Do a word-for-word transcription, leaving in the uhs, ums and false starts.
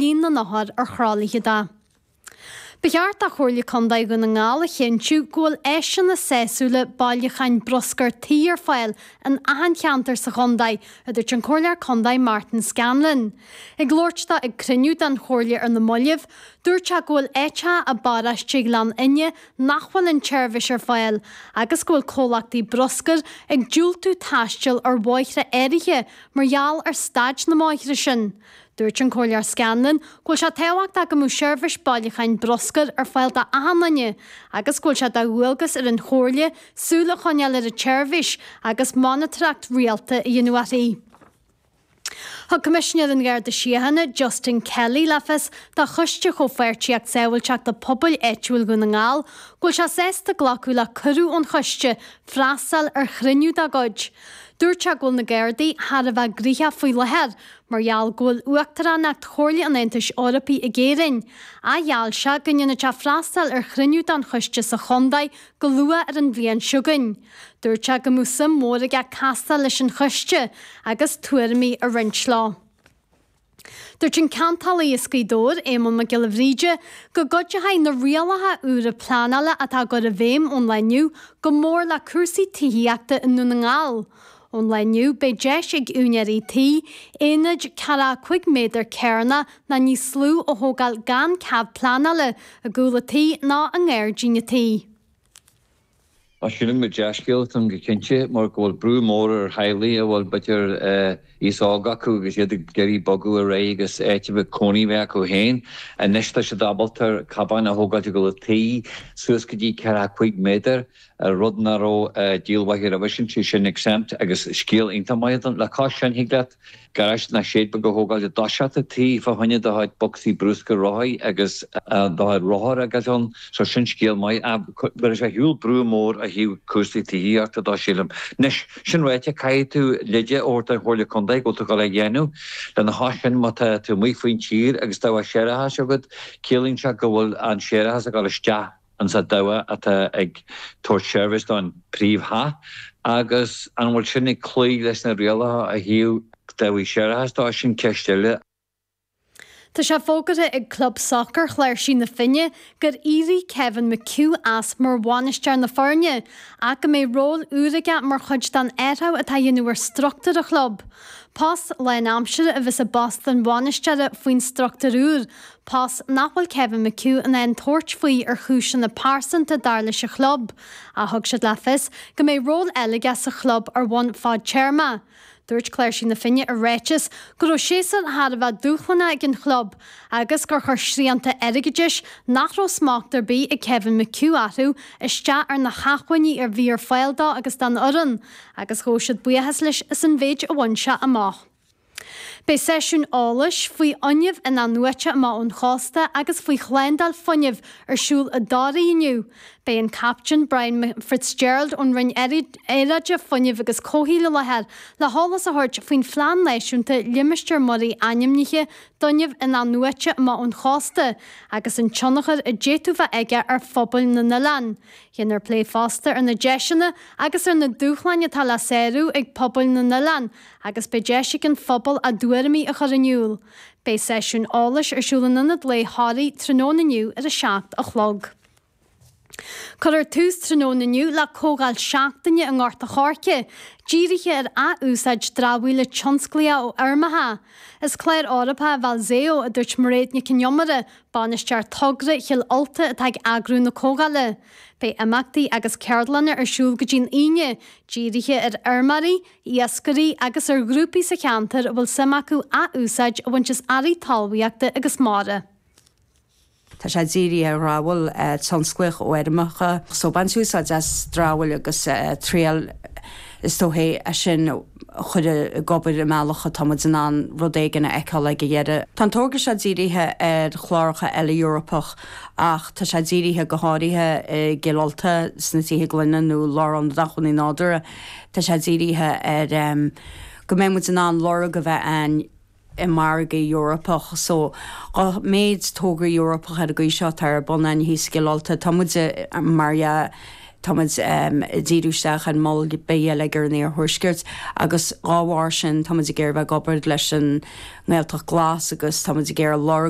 líon na nahar ar chrálaithe da. Beheart a chóirla condaid go na ngála chinú ggóil éisian na séúla bailchain broscar tíar fáil an ahan cheantar sa condaid a dúirt an chóirlear condaid Martin Scanlon. Ag glóirta ag cruniú an chóirla ar na moileh, dúirt a ggóil éite a baras tíglan inne nachfuil an tseirbhis ar fáil, agus ggóil cólachtaí broscar ag dúiltú taisteal ar bháithre éirithe margheall ar staid na máithre sin. Dúirt an chóirlear Scanlon ghfuil se tehacht a go mú seirbhis bailchain broscar ar fáil de ahananne, agus ghfuil se de bhuailgus ar an chóirle súla choneal ar a tseirbhis agus monitreacht rialta i dhéanúirí. Tá Commissioner an Garda Síochána Justin Kelly lefas tá chuiste cho feirtíach saoilteach de pobl éitiúil go na ngáil, ghfuil se sésta glacu le curú ón chuiste freastal ar chruinniú da goid. Dúirt se ghfuil na Gardaí har a bheith gríthe faoi lehead, margheall ghfuil uachtará nacht chóirla an Aontais Eorpaí i ggéireann, a gheall se go ndeanna te freastal ar chruinniú an chuiste sa chondaid go luath ar an bhliain siúgain. Dúirt se go músa mór ag castal leis an chuiste agus tuairimí a rinslá. Dúirt an cantálaí iscaidóir éimeán na Gilabhríde go gcuide haid na rialathe úra plánala atá go a bhéim ón leniu go mór le cuasaí tithíochta in na ngáil. Ón leniu be deis ag úneirí tí, éanaid cara chuig méadar cearna na ní slú ó thógáil gan cab plánala a gúla tí ná an ggéirdíine tí. Asúling me deascailt an go cinnte mar go bhfuil brú mór ar hailí a bhfuil bitir ísága acu agus iad geirí bogu a ré agus éite bh coní bheith acu héin a neista se dabaltar cabáin a thógáilte go le tí suas go dtí ceara chuig méadar a rudnaró díolhaithir a bhisin tí sin exempt agus scéal intamaiad le cá sin hiagleat garais na séad go thógáilte dáseata tí fa haine do haid boxí brúsca ráid agus do haid ráthar agus an so sin scéal mai a bar sé hiúil brú mór a hiú cuasaí tííarta dá sílam. Nes sin réite caiid tú leide orta chóirla condaid go tú go le dhéanú le na hásin má tú mí faoin tír agus tá séirethe segad céalainn se go bhfuil an séirethe a go isteach an sa dawa at ag toir service don príomhtha agus an bhfuil sinna clí leis na rialathe a hiú dawi séirethe tá sin ceistile. Tá sé fógada ag club soccer chléir sin na finne gur íri Kevin McHugh as mar bhainistear na Foirne a go mé ról úraige mar chuid dan éithreamh atá dhéanúar struchttar a club. Pas le an amsire a bheits a Boston bhainisteara faoin struchttar úr. Pas nachfuil Kevin McHugh an an toirt faoi ar chúisin na pásanta dar leis a club. A thug siad lefis go mé ról eile sa club ar bhain fád chairma. Dúirt Claire sin na finne a réitis go raibh séasar har a bheith dúchlanna ag an club agus gur chuir sríanta aigeis nach ró smáachtar bí i Kevin McHugh atú isteach ar na chaachhainní ar bhí ar fáildá agus dan oran agus chó siad buíochas leis is an bhéid a bhainse amach. Bei séisiún álais faoi ionneamh in an nuaite má ón chásta agus faoi chléindal funineh ar siúl a dáraí inniu. Bei an captain Brian Fitzgerald ón rinn éireide funineh agus cóhíle lehead le hálas a thuirt faoin phlean leisiúnta liimistear morí ainimnithe donneamh in an nuaite má ón chásta agus an tionachar a déitú bheith aige ar phobal na nalan. Dhéanaar plé fásta ar na deisina agus ar na dúchleine tá le séirú ag pobal na nalan agus be deisiigh an phobal a dúirmí a choraniúil. Bei séisiún álais ar siúlananad le háirí trónaniu ar a seacht a chlog. Cur ar tús trónaniu le cógáil seachtaine an gáirta cháirce, díiriche ar a úsáid drábhuiile tionsclaí ó armatha. Is Claire Orapa Valzeo a dúirt maréadne cinneomara banistear togra chiil alta atá ag agrú na cógáile. Bei amachtaí agus ceardlanna ar siúl go dtín aine, díiriche ar armarí, iascarí agus ar grúpaí sa cheantar bhfuil samachú a úsáid a bhaintes airí talmhaíochta agus mára. Tá sé ddírí a ráhfuil tionsclaich ó éireamacha, so ban súsáid as dráhfuil agus tríal is tóhé a sin chud a gobir i mealacha tamid in an rudéigen a eáil le go dhéire. Tá tóga sé ddírithe ar chláircha eile Europach ach tá sé ddírithe go háirithe gilalta sna títhe glunne nó lá an dachaní nádura. Tá sé ddírithe ar go mé mu in an lára go bheith an i marga Europach, so á méid tóga Europach ar a go seo tar bon an hí gilalta tamide Maria Táid díúisteach an mó béile gur níor thuisgurt agus áhhair sin táid i ggéirbh gobard leis an ngéaltach glas agus táid i ggéir lá